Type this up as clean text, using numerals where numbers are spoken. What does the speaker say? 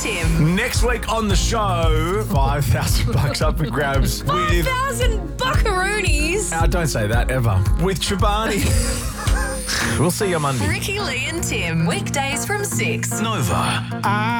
Tim. Next week on the show, $5,000 up for grabs with... 5,000 buckaroonies. Don't say that ever. With Chobani. We'll see you Monday. Ricky, Lee and Tim. Weekdays from 6. Nova.